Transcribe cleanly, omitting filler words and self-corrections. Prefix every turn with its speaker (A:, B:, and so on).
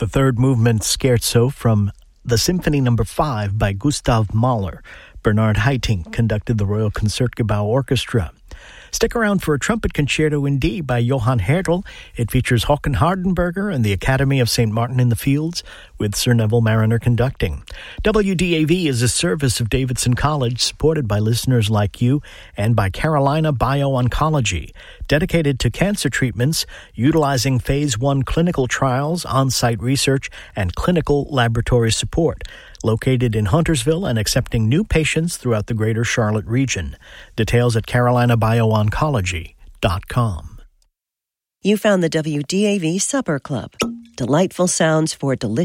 A: The third movement scherzo from the Symphony No. 5 by Gustav Mahler. Bernard Haitink conducted the Royal Concertgebouw Orchestra. Stick around for a trumpet concerto in D by Johann Hertel. It features Håkan Hardenberger and the Academy of St. Martin in the Fields, with Sir Neville Mariner conducting. WDAV is a service of Davidson College, supported by listeners like you and by Carolina Bio-Oncology, dedicated to cancer treatments, utilizing Phase 1 clinical trials, on-site research, and clinical laboratory support. Located in Huntersville and accepting new patients throughout the greater Charlotte region. Details at carolinabio-oncology.com.
B: You found the WDAV Supper Club. Delightful sounds for delicious